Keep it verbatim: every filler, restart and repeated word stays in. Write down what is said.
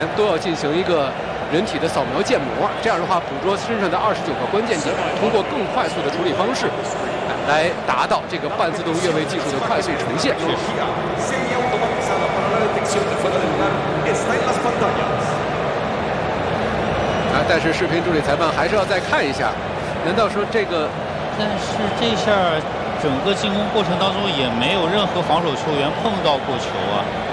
都要进行一个人体的扫描建模，这样的话捕捉身上的二十九个关键点，通过更快速的处理方式，来达到这个半自动越位技术的快速呈现。啊，但是视频助理裁判还是要再看一下，难道说这个？ 但是这下整个进攻过程当中也没有任何防守球员碰到过球啊。